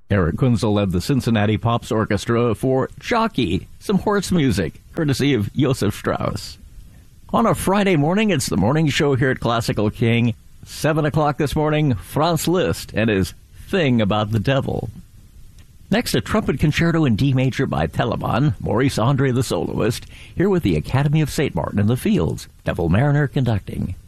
Eric Kunzel led the Cincinnati Pops Orchestra for Jockey, some horse music, courtesy of Joseph Strauss. On a Friday morning, it's the morning show here at Classical King. 7 o'clock this morning, Franz Liszt and his Thing About the Devil. Next, a trumpet concerto in D major by Telemann, Maurice Andre the soloist, here with the Academy of St. Martin in the Fields, Devil Mariner conducting.